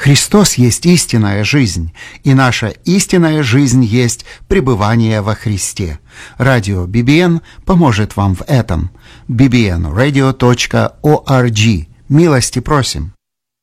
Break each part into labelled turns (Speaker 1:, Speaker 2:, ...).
Speaker 1: Христос есть истинная жизнь, и наша истинная жизнь есть пребывание во Христе. Радио BBN поможет вам в этом. bbnradio.org. Милости просим.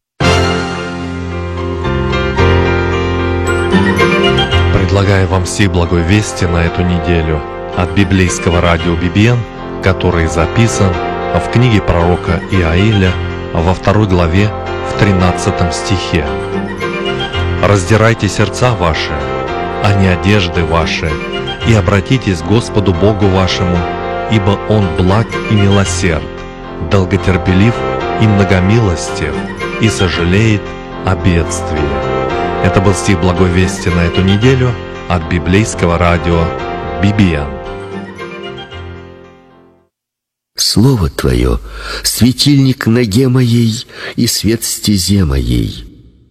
Speaker 2: Предлагаю вам всей благой вести на эту неделю от библейского радио BBN, который записан в книге пророка Иаиля во 2 главе в 13 стихе. «Раздирайте сердца ваши, а не одежды ваши, и обратитесь к Господу Богу вашему, ибо Он благ и милосерд, долготерпелив и многомилостив, и сожалеет о бедствии». Это был стих благой вести на эту неделю от библейского радио BBN.
Speaker 3: Слово Твое — светильник ноге моей и свет стезе моей.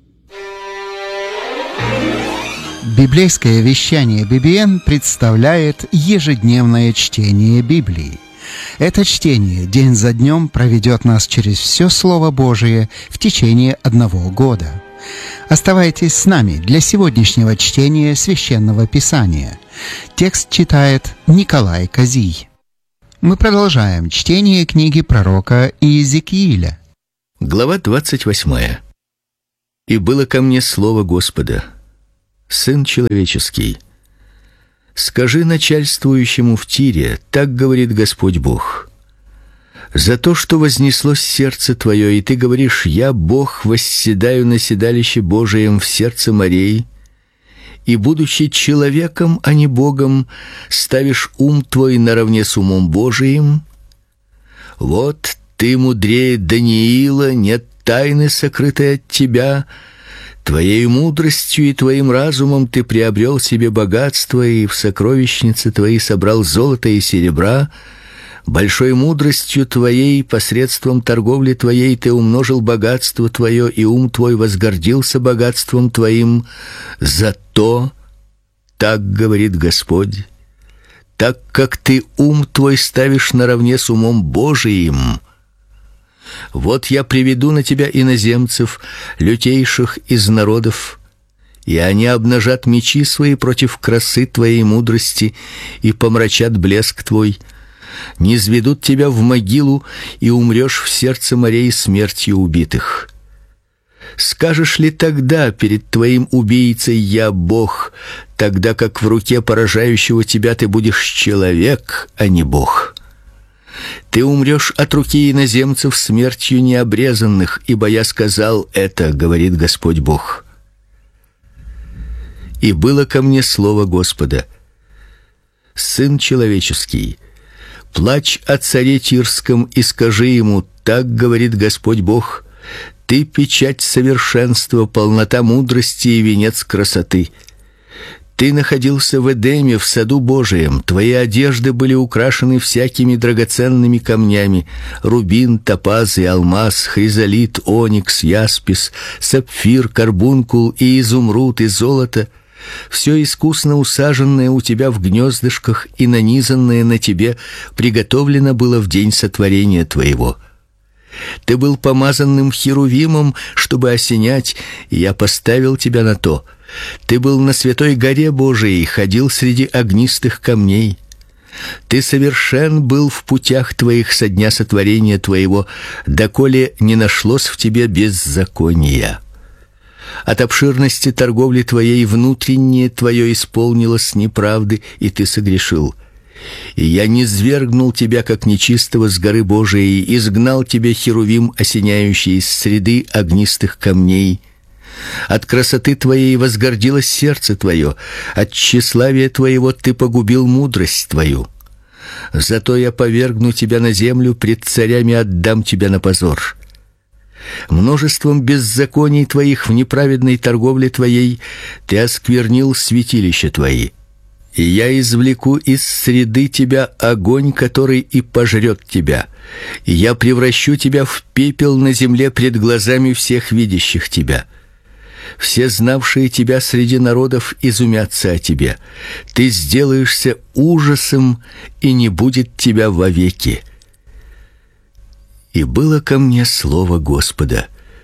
Speaker 1: Библейское вещание BBN представляет ежедневное чтение Библии. Это чтение день за днем проведет нас через все Слово Божие в течение 1 года. Оставайтесь с нами для сегодняшнего чтения Священного Писания. Текст читает Николай Козий. Мы продолжаем чтение книги пророка Иезекииля.
Speaker 3: Глава 28. «И было ко мне слово Господа: Сын человеческий, скажи начальствующему в Тире, так говорит Господь Бог: за то, что вознеслось сердце твое, и ты говоришь: я, Бог, восседаю на седалище Божием в сердце морей, и, будучи человеком, а не Богом, ставишь ум твой наравне с умом Божиим. Вот ты мудрее Даниила, нет тайны, сокрытой от тебя. Твоей мудростью и твоим разумом ты приобрел себе богатство, и в сокровищнице твоей собрал золото и серебра. Большой мудростью твоей, посредством торговли твоей, ты умножил богатство твое, и ум твой возгордился богатством твоим. Зато, так говорит Господь, так как ты ум твой ставишь наравне с умом Божиим, вот я приведу на тебя иноземцев, лютейших из народов, и они обнажат мечи свои против красы твоей мудрости и помрачат блеск твой. Низведут тебя в могилу, и умрешь в сердце морей смертью убитых. Скажешь ли тогда перед твоим убийцей: я Бог, тогда как в руке поражающего тебя ты будешь человек, а не Бог? Ты умрешь от руки иноземцев смертью необрезанных, ибо я сказал это, говорит Господь Бог. И было ко мне слово Господа: Сын человеческий, плачь о царе Тирском и скажи ему: так говорит Господь Бог: ты печать совершенства, полнота мудрости и венец красоты. Ты находился в Эдеме, в саду Божием. Твои одежды были украшены всякими драгоценными камнями: рубин, топаз и алмаз, хризолит, оникс, яспис, сапфир, карбункул и изумруд и золото. Все искусно усаженное у тебя в гнездышках и нанизанное на тебе приготовлено было в день сотворения твоего. Ты был помазанным херувимом, чтобы осенять, и я поставил тебя на то. Ты был на святой горе Божией, ходил среди огнистых камней. Ты совершен был в путях твоих со дня сотворения твоего, доколе не нашлось в тебе беззакония. От обширности торговли твоей внутреннее твое исполнилось неправды, и ты согрешил. И я низвергнул тебя, как нечистого, с горы Божией, изгнал тебя, херувим, осеняющий из среды огнистых камней. От красоты твоей возгордилось сердце твое, от тщеславия твоего ты погубил мудрость твою. Зато я повергну тебя на землю, пред царями отдам тебя на позор. Множеством беззаконий твоих в неправедной торговле твоей ты осквернил святилища твои. И я извлеку из среды тебя огонь, который и пожрет тебя. И я превращу тебя в пепел на земле пред глазами всех видящих тебя. Все знавшие тебя среди народов изумятся о тебе. Ты сделаешься ужасом, и не будет тебя вовеки. И было ко мне слово Господа: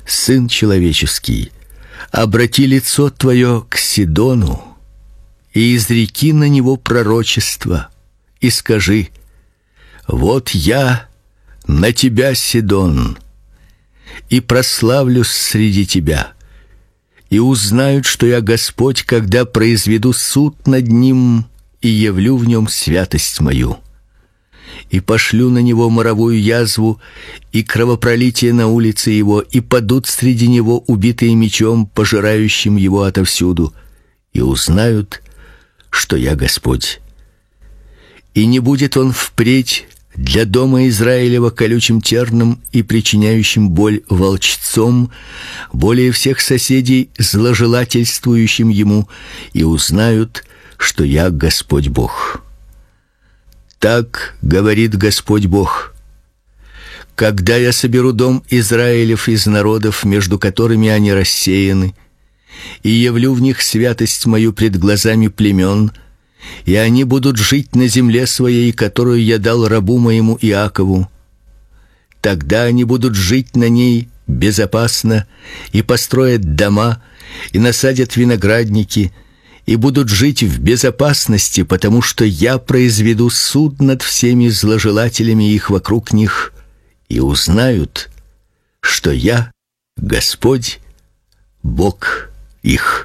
Speaker 3: сын человеческий, обрати лицо твое к Сидону и изреки на него пророчество, и скажи: вот я на тебя, Сидон, и прославлюсь среди тебя, и узнают, что я Господь, когда произведу суд над ним и явлю в нем святость мою. И пошлю на него моровую язву и кровопролитие на улице его, и падут среди него убитые мечом, пожирающим его отовсюду, и узнают, что я Господь. И не будет он впредь для дома Израилева колючим терном и причиняющим боль волчцом, более всех соседей зложелательствующим ему, и узнают, что я Господь Бог. Так говорит Господь Бог: когда я соберу дом Израилев из народов, между которыми они рассеяны, и явлю в них святость мою пред глазами племен, и они будут жить на земле своей, которую я дал рабу моему Иакову, тогда они будут жить на ней безопасно, и построят дома, и насадят виноградники, и будут жить в безопасности, потому что я произведу суд над всеми зложелателями их вокруг них, и узнают, что я Господь, Бог их.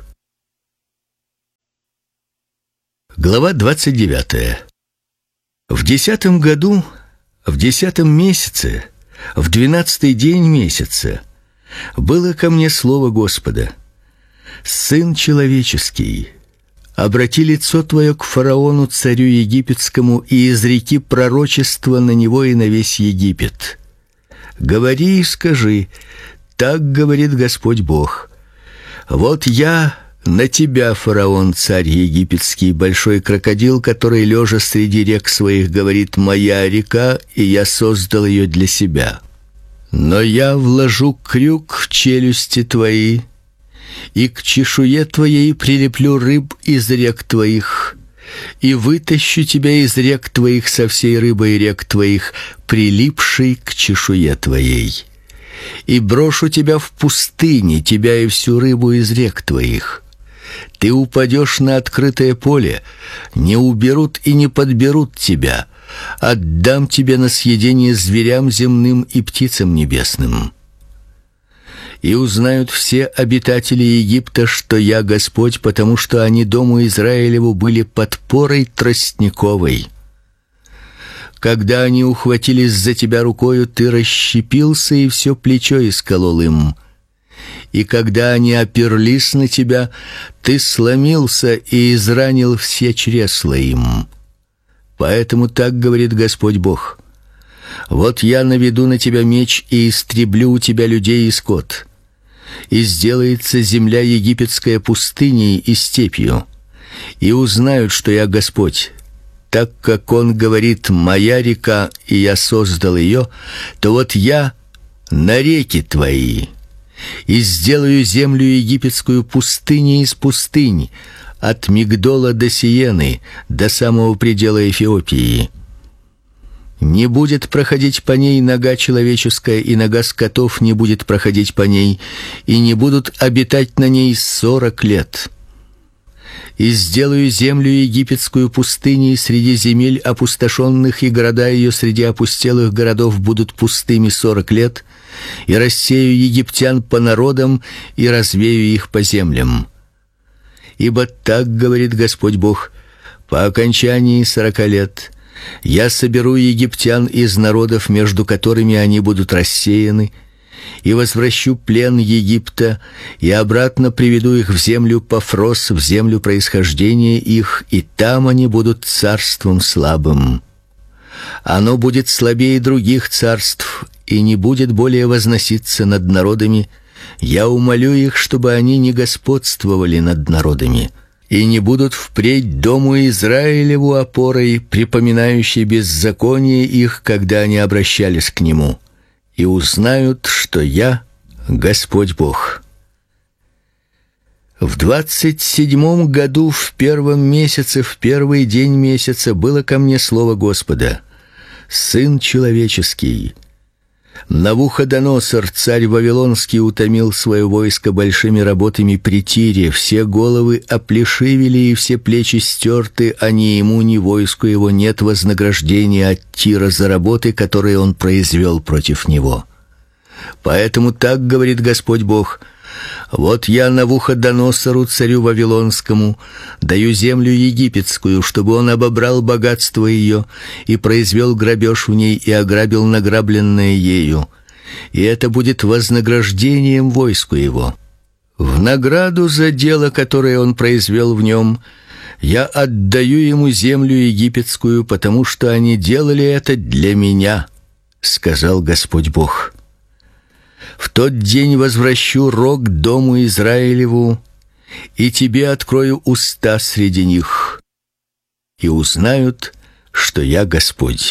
Speaker 3: Глава 29. В 10 году, в 10 месяце, в 12-й день месяца было ко мне слово Господа: сын человеческий, обрати лицо твое к фараону, царю египетскому, и изреки пророчество на него и на весь Египет. Говори и скажи: так говорит Господь Бог: вот я на тебя, фараон, царь египетский, большой крокодил, который, лежа среди рек своих, говорит: моя река, и я создал ее для себя. Но я вложу крюк в челюсти твои, и к чешуе твоей прилеплю рыб из рек твоих, и вытащу тебя из рек твоих со всей рыбой рек твоих, прилипшей к чешуе твоей, и брошу тебя в пустыне, тебя и всю рыбу из рек твоих. Ты упадешь на открытое поле, не уберут и не подберут тебя. Отдам тебе на съедение зверям земным и птицам небесным. И узнают все обитатели Египта, что я Господь, потому что они дому Израилеву были подпорой тростниковой. Когда они ухватились за тебя рукою, ты расщепился и все плечо исколол им. И когда они оперлись на тебя, ты сломился и изранил все чресла им. Поэтому так говорит Господь Бог: вот я наведу на тебя меч и истреблю у тебя людей и скот, и сделается земля египетская пустыней и степью, и узнают, что я Господь. Так как он говорит: моя река, и я создал ее, то вот я на реки твои, и сделаю землю египетскую пустыней из пустынь, от Мигдола до Сиены, до самого предела Эфиопии. Не будет проходить по ней нога человеческая, и нога скотов не будет проходить по ней, и не будут обитать на ней 40 лет. И сделаю землю египетскую пустыней среди земель опустошенных, и города ее среди опустелых городов будут пустыми 40 лет, и рассею египтян по народам, и развею их по землям. Ибо так говорит Господь Бог: по окончании 40 лет я соберу египтян из народов, между которыми они будут рассеяны, и возвращу плен Египта, и обратно приведу их в землю Пафрос, в землю происхождения их, и там они будут царством слабым. Оно будет слабее других царств и не будет более возноситься над народами. Я умолю их, чтобы они не господствовали над народами, и не будут впредь дому Израилеву опорой, припоминающей беззаконие их, когда они обращались к нему, и узнают, что я Господь Бог. В 27 году, в 1 месяце, в 1 день месяца было ко мне слово Господа: сын человеческий, Навуходоносор, царь вавилонский, утомил свое войско большими работами при Тире. Все головы оплешивели и все плечи стерты, а ни ему, ни войску его нет вознаграждения от Тира за работы, которые он произвел против него. Поэтому так говорит Господь Бог: вот я Навуходоносору, царю вавилонскому, даю землю египетскую, чтобы он обобрал богатство ее и произвел грабеж в ней и ограбил награбленное ею. И это будет вознаграждением войску его. В награду за дело, которое он произвел в нем, я отдаю ему землю египетскую, потому что они делали это для меня, сказал Господь Бог. В тот день возвращу рог дому Израилеву, и тебе открою уста среди них, и узнают, что я Господь.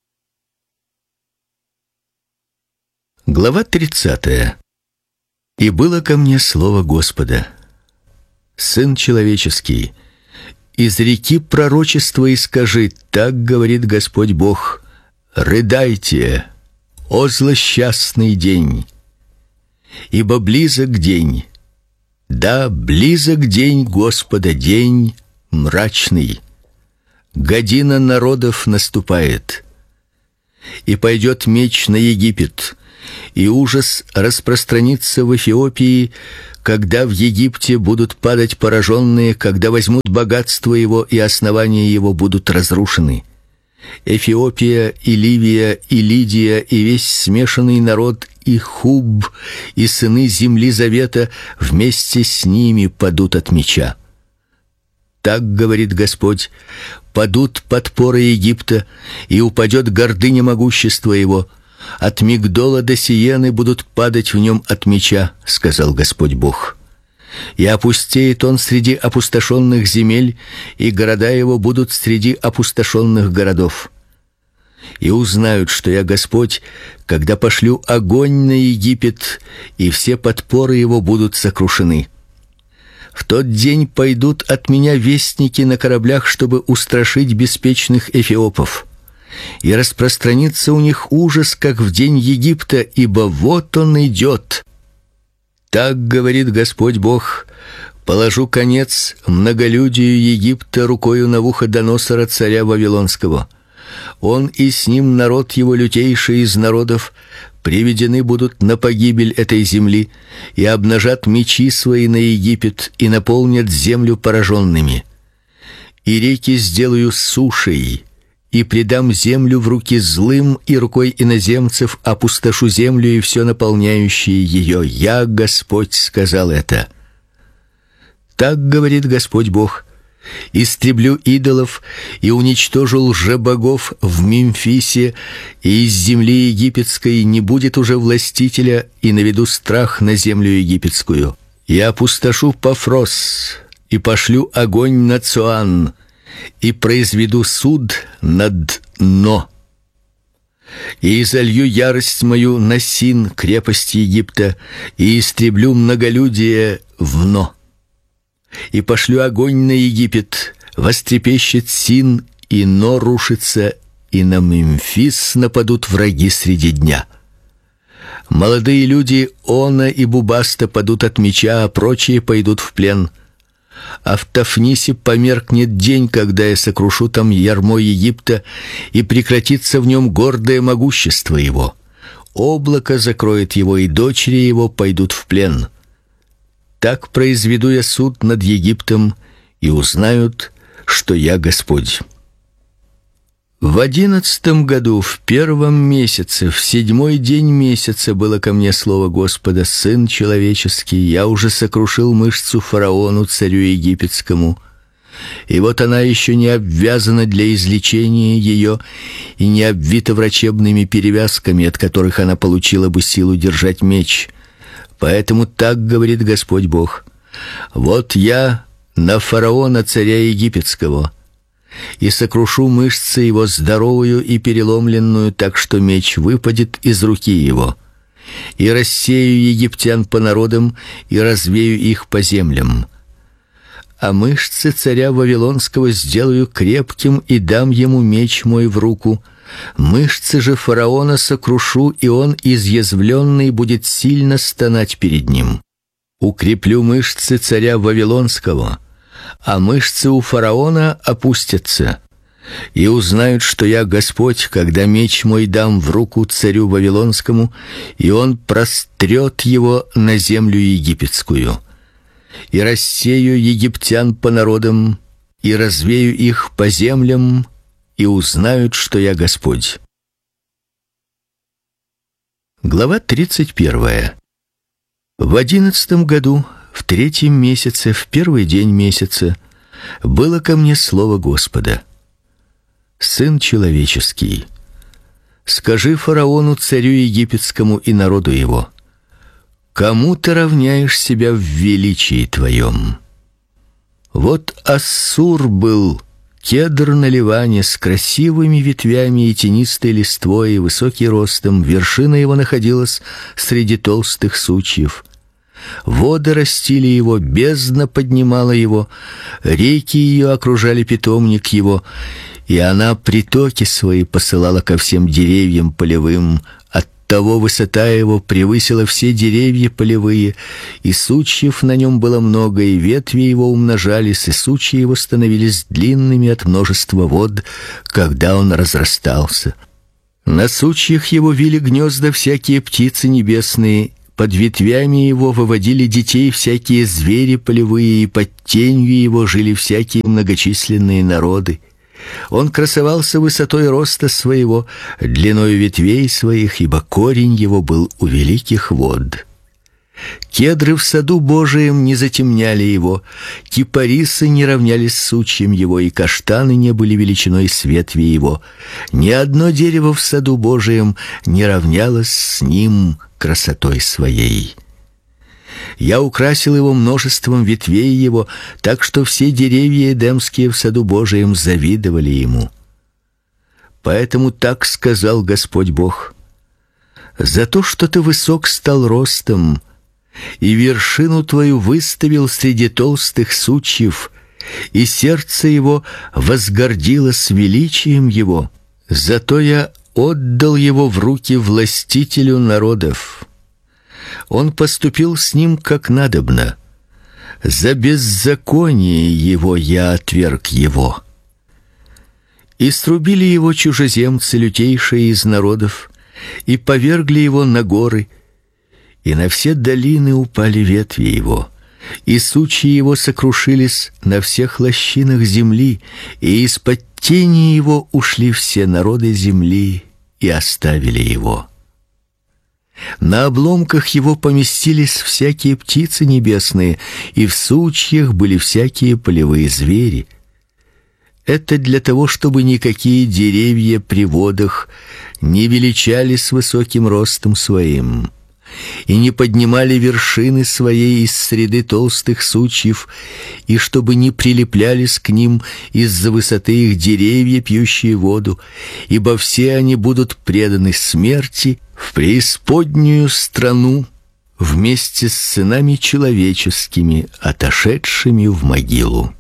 Speaker 3: Глава 30. И было ко мне слово Господа: сын человеческий, изреки пророчество и скажи: так говорит Господь Бог: рыдайте, о злосчастный день! Ибо близок день, да, близок день Господа, день мрачный. Година народов наступает. И пойдет меч на Египет, и ужас распространится в Эфиопии, когда в Египте будут падать пораженные, когда возьмут богатство его, и основания его будут разрушены. Эфиопия и Ливия и Лидия и весь смешанный народ, и Хуб, и сыны земли завета вместе с ними падут от меча. Так говорит Господь: падут подпоры Египта, и упадет гордыня могущества его. От Мигдола до Сиены будут падать в нем от меча, сказал Господь Бог. И опустеет он среди опустошенных земель, и города его будут среди опустошенных городов. И узнают, что я Господь, когда пошлю огонь на Египет, и все подпоры его будут сокрушены. В тот день пойдут от меня вестники на кораблях, чтобы устрашить беспечных эфиопов. И распространится у них ужас, как в день Египта, ибо вот он идет. Так говорит Господь Бог: положу конец многолюдию Египта рукою Навуходоносора, царя вавилонского. Он и с ним народ его, лютейший из народов, приведены будут на погибель этой земли, и обнажат мечи свои на Египет, и наполнят землю пораженными. И реки сделаю сушей, и предам землю в руки злым, и рукой иноземцев опустошу землю и все наполняющее ее. Я, Господь, сказал это. Так говорит Господь Бог: истреблю идолов и уничтожу лжебогов в Мемфисе, и из земли египетской не будет уже властителя, и наведу страх на землю египетскую. Я опустошу Пафрос, и пошлю огонь на Цоан, и произведу суд над Но. И изолью ярость мою на Син, крепость Египта, и истреблю многолюдие в Но. И пошлю огонь на Египет, вострепещет Син, и Но рушится, и на Мемфис нападут враги среди дня. Молодые люди Она и Бубаста падут от меча, а прочие пойдут в плен. А в Тафнисе померкнет день, когда я сокрушу там ярмо Египта, и прекратится в нем гордое могущество его. Облако закроет его, и дочери его пойдут в плен. Так произведу я суд над Египтом, и узнают, что я Господь. В 11 году, в 1 месяце, в 7 день месяца было ко мне слово Господа: сын человеческий, я уже сокрушил мышцу фараону, царю египетскому. И вот она еще не обвязана для излечения ее и не обвита врачебными перевязками, от которых она получила бы силу держать меч. Поэтому так говорит Господь Бог: вот я на фараона, царя египетского, и сокрушу мышцы его здоровую и переломленную, так что меч выпадет из руки его, и рассею египтян по народам, и развею их по землям. а мышцы царя вавилонского сделаю крепким и дам ему меч мой в руку. Мышцы же фараона сокрушу, и он изъязвленный будет сильно стонать перед ним. Укреплю мышцы царя вавилонского, а мышцы у фараона опустятся. И узнают, что я Господь, когда меч мой дам в руку царю вавилонскому, и он прострет его на землю египетскую. И рассею египтян по народам, и развею их по землям, и узнают, что я Господь. Глава 31. В 11 году, в 3 месяце, в 1 день месяца, было ко мне слово Господа: Сын человеческий, скажи фараону, царю египетскому, и народу его: кому ты равняешь себя в величии твоем? Вот Ассур был кедр на Ливане с красивыми ветвями и тенистой листвой, и высокий ростом, вершина его находилась среди толстых сучьев. Воды растили его, бездна поднимала его, реки ее окружали питомник его, и она притоки свои посылала ко всем деревьям полевым. Оттого высота его превысила все деревья полевые, и сучьев на нем было много, и ветви его умножались, и сучья его становились длинными от множества вод, когда он разрастался. На сучьях его вили гнезда всякие птицы небесные, под ветвями его выводили детей всякие звери полевые, и под тенью его жили всякие многочисленные народы. Он красовался высотой роста своего, длиной ветвей своих, ибо корень его был у великих вод. Кедры в саду Божием не затемняли его, кипарисы не равнялись с сучьем его, и каштаны не были величиной с ветви его. Ни одно дерево в саду Божием не равнялось с ним красотой своей. Я украсил его множеством ветвей его, так что все деревья эдемские в саду Божием завидовали ему. Поэтому так сказал Господь Бог: за то, что ты высок стал ростом, и вершину твою выставил среди толстых сучьев, и сердце его возгордилось величием его, зато я отдал его в руки властителю народов. Он поступил с ним как надобно. За беззаконие его я отверг его. И срубили его чужеземцы, лютейшие из народов, и повергли его на горы, и на все долины упали ветви его, и сучья его сокрушились на всех лощинах земли, и из-под тени его ушли все народы земли и оставили его. На обломках его поместились всякие птицы небесные, и в сучьях были всякие полевые звери. Это для того, чтобы никакие деревья при водах не величались высоким ростом своим, и не поднимали вершины своей из среды толстых сучьев, и чтобы не прилеплялись к ним из-за высоты их деревья, пьющие воду, ибо все они будут преданы смерти в преисподнюю страну вместе с сынами человеческими, отошедшими в могилу.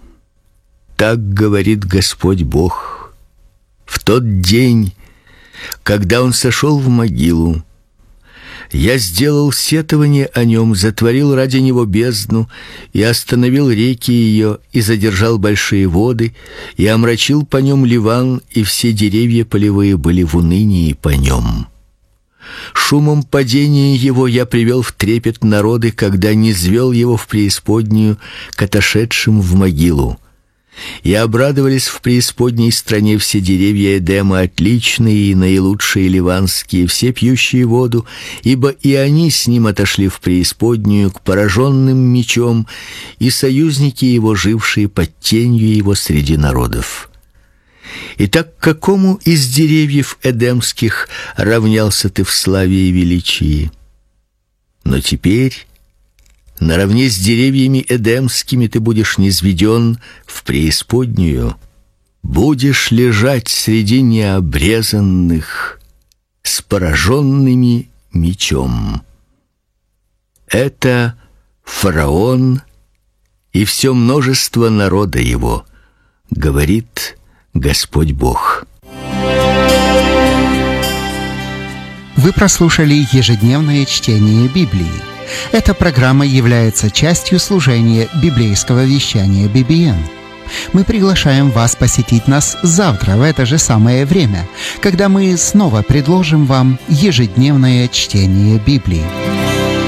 Speaker 3: Так говорит Господь Бог: в тот день, когда он сошел в могилу, я сделал сетование о нем, затворил ради него бездну, и остановил реки ее, и задержал большие воды, и омрачил по нем Ливан, и все деревья полевые были в унынии по нем. Шумом падения его я привел в трепет народы, когда низвел его в преисподнюю к отошедшим в могилу. И обрадовались в преисподней стране все деревья Эдема, отличные и наилучшие ливанские, все пьющие воду, ибо и они с ним отошли в преисподнюю к пораженным мечом, и союзники его, жившие под тенью его среди народов. Итак, какому из деревьев эдемских равнялся ты в славе и величии? Но теперь наравне с деревьями эдемскими ты будешь низведен в преисподнюю, будешь лежать среди необрезанных с пораженными мечом. Это фараон и все множество народа его, говорит Господь Бог.
Speaker 1: Вы прослушали ежедневное чтение Библии. Эта программа является частью служения библейского вещания BBN. Мы приглашаем вас посетить нас завтра в это же самое время, когда мы снова предложим вам ежедневное чтение Библии.